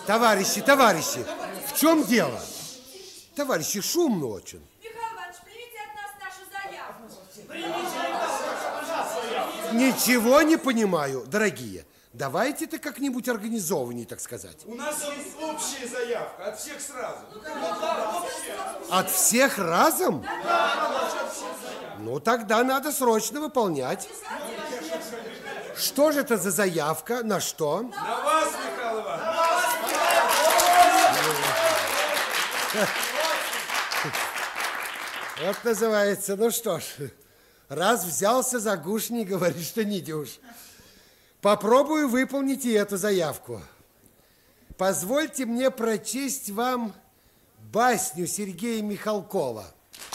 Товарищи, в чем дело? Товарищи, шумно очень. Михаил Иванович, примите от нас нашу заявку. Ничего не понимаю, дорогие. Давайте-то как-нибудь организованнее, так сказать. У нас есть общая заявка, от всех сразу. От всех разом? Ну, тогда надо срочно выполнять. Что же это за заявка? На что? На вас, Михаил Иванович. Вот называется, ну что ж, раз взялся за гуш, не говори, что не дюж. Попробую выполнить и эту заявку. Позвольте мне прочесть вам басню Сергея Михалкова.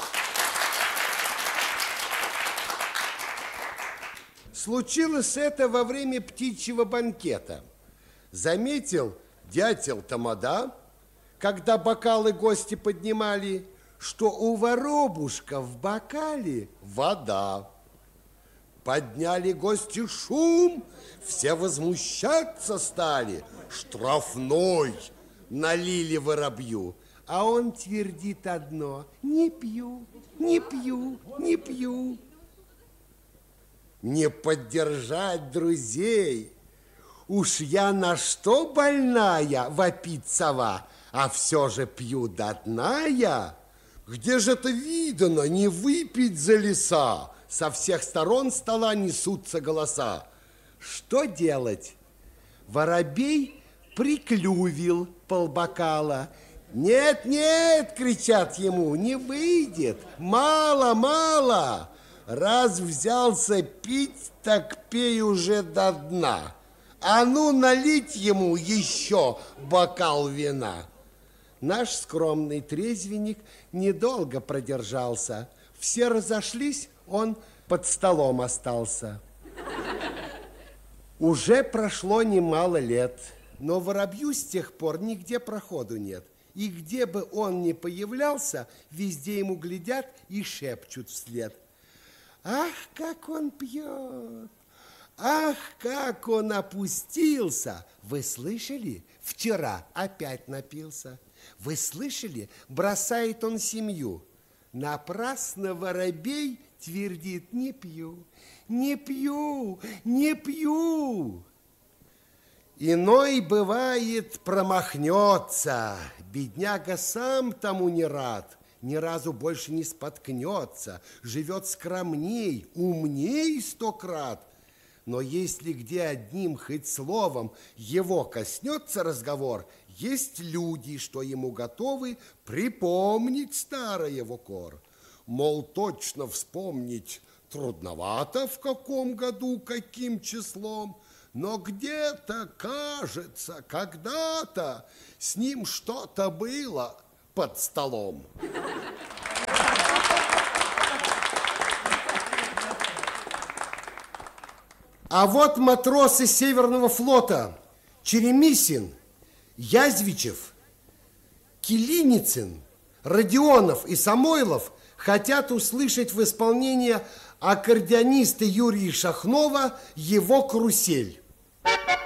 Случилось это во время птичьего банкета. Заметил дятел Тамада, когда бокалы гости поднимали, что у воробушка в бокале вода. Подняли гости шум, все возмущаться стали. Штрафной налили воробью, а он твердит одно: не пью, не пью, не пью. Не поддержать друзей. Уж я на что больная, вопит сова, а все же пью до дна я. Где же это видано не выпить за леса? Со всех сторон стола несутся голоса. Что делать? Воробей приклювил полбокала. Нет, нет, кричат ему, не выйдет, мало, мало. Раз взялся пить, так пей уже до дна. А ну налить ему еще бокал вина. Наш скромный трезвенник недолго продержался. Все разошлись, он под столом остался. Уже прошло немало лет, но воробью с тех пор нигде проходу нет. И где бы он ни появлялся, везде ему глядят и шепчут вслед: ах, как он пьет! Ах, как он опустился! Вы слышали? Вчера опять напился. Вы слышали? Бросает он семью. Напрасно воробей твердит: не пью, не пью, не пью. Иной, бывает, промахнется. Бедняга сам тому не рад. Ни разу больше не споткнется. Живет скромней, умней 100 крат. Но если где одним хоть словом его коснется разговор, есть люди, что ему готовы припомнить старый его кор. Мол, точно вспомнить трудновато, в каком году, каким числом, но где-то, кажется, когда-то с ним что-то было под столом. А вот матросы Северного флота Черемисин, Язвичев, Килиницын, Родионов и Самойлов хотят услышать в исполнении аккордеониста Юрия Шахнова его «Карусель».